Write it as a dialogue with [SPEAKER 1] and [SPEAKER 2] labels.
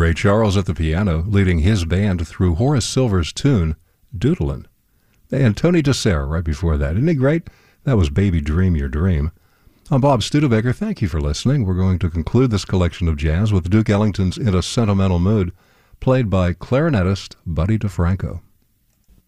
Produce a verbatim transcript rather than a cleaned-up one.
[SPEAKER 1] Ray Charles at the piano, leading his band through Horace Silver's tune, Doodlin'. And Tony DeSere right before that. Isn't he great? That was Baby Dream Your Dream. I'm Bob Studebaker. Thank you for listening. We're going to conclude this collection of jazz with Duke Ellington's In a Sentimental Mood, played by clarinetist Buddy DeFranco.